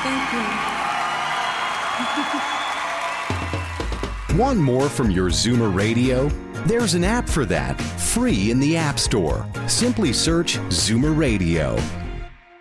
Thank you. Want more from your Zoomer Radio? There's an app for that, free in the App Store. Simply search Zoomer Radio.